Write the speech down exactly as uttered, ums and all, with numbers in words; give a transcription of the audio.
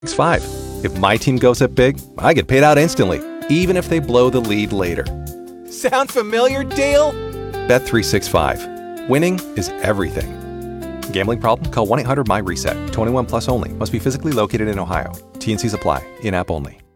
five. If my team goes up big, I get paid out instantly, even if they blow the lead later. Sound familiar, Dale? Bet three sixty-five. Winning is everything. Gambling problem? Call one eight hundred M Y RESET. twenty-one plus only. Must be physically located in Ohio. T and Cs apply. In-app only.